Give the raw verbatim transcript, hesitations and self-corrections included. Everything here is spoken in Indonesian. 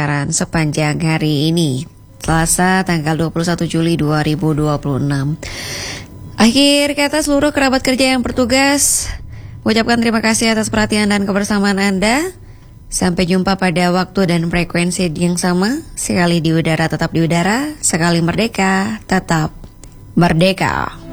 siaran sepanjang hari ini, Selasa tanggal dua puluh satu Juli dua ribu dua puluh enam. Akhir kata seluruh kerabat kerja yang bertugas, ucapkan terima kasih atas perhatian dan kebersamaan Anda. Sampai jumpa pada waktu dan frekuensi yang sama. Sekali di udara tetap di udara, sekali merdeka tetap merdeka.